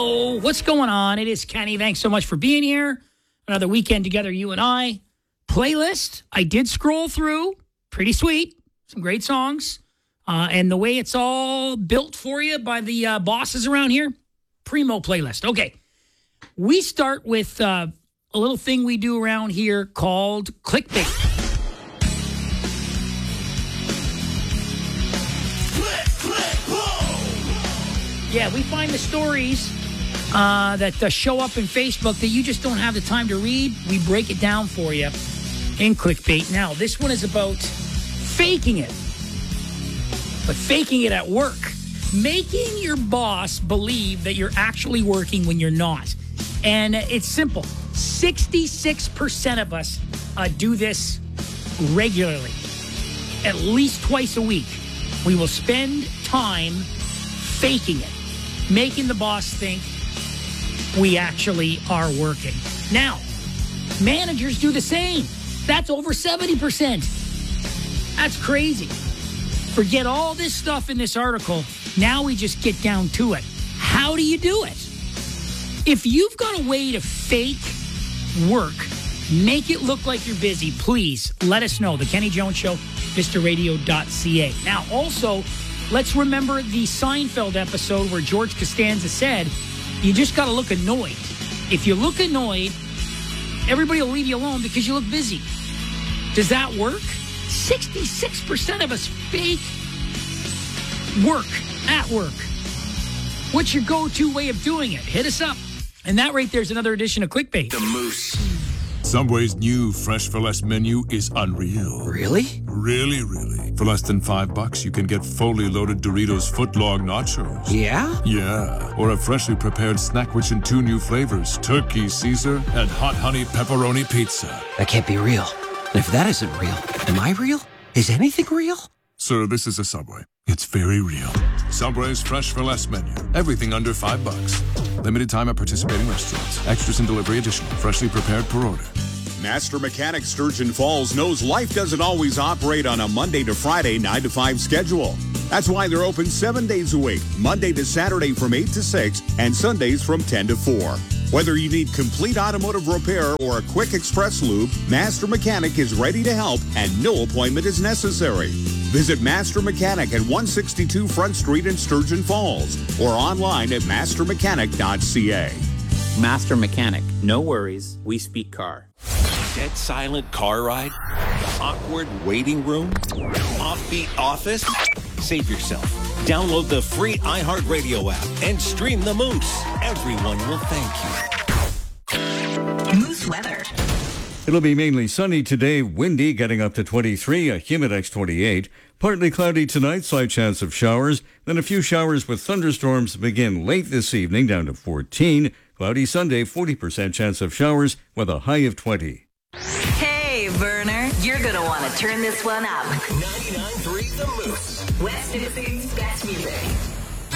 Hello, what's going on? It is Kenny. Thanks so much for being here. Another weekend together, you and I. Playlist, I did scroll through. Pretty sweet. Some great songs. And the way it's all built for you by the bosses around here, primo playlist. Okay, we start with a little thing we do around here called clickbait. Yeah, we find the stories that show up in Facebook that you just don't have the time to read. We break it down for you in clickbait. Now, this one is about faking it, but faking it at work. Making your boss believe that you're actually working when you're not. And it's simple. 66% of us do this regularly. At least twice a week. We will spend time faking it. Making the boss think we actually are working. Now, managers do the same. That's over 70%. That's crazy. Forget all this stuff in this article. Now we just get down to it. How do you do it? If you've got a way to fake work, make it look like you're busy, please let us know. The Kenny Jones Show, MrRadio.ca. Now, also, let's remember the Seinfeld episode where George Costanza said, you just got to look annoyed. If you look annoyed, everybody will leave you alone because you look busy. Does that work? 66% of us fake work at work. What's your go-to way of doing it? Hit us up. And that right there is another edition of Clickbait. The Moose. Subway's new Fresh for Less menu is unreal. Really? Really, really. For less than $5, you can get fully loaded Doritos footlong nachos. Yeah? Yeah. Or a freshly prepared snack rich in 2 new flavors, Turkey Caesar and Hot Honey Pepperoni Pizza. That can't be real. And if that isn't real, am I real? Is anything real? Sir, this is a Subway. It's very real. Subway's Fresh for Less menu. Everything under $5. Limited time at participating restaurants. Extras and delivery additional. Freshly prepared per order. Master Mechanic Sturgeon Falls knows life doesn't always operate on a Monday to Friday 9 to 5 schedule. That's why they're open 7 days a week, Monday to Saturday from 8 to 6, and Sundays from 10 to 4. Whether you need complete automotive repair or a quick express lube, Master Mechanic is ready to help and no appointment is necessary. Visit Master Mechanic at 162 Front Street in Sturgeon Falls or online at mastermechanic.ca. Master Mechanic. No worries. We speak car. Dead silent car ride? Awkward waiting room? Offbeat office? Save yourself. Download the free iHeartRadio app and stream the Moose. Everyone will thank you. Moose weather. It'll be mainly sunny today, windy, getting up to 23, a Humidex 28. Partly cloudy tonight, slight chance of showers. Then a few showers with thunderstorms begin late this evening, down to 14. Cloudy Sunday, 40% chance of showers with a high of 20. Hey, Werner, you're going to want to turn this one up. 99.3 The Moose. West Tennessee best music.